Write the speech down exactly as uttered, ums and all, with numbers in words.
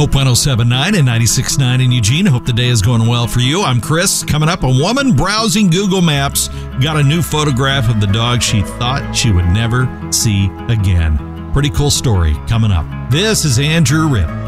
Hope one oh seven point nine and ninety-six point nine in Eugene. Hope the day is going well for you. I'm Chris. Coming up, a woman browsing Google Maps got a new photograph of the dog she thought she would never see again. Pretty cool story coming up. This is Andrew Ripp.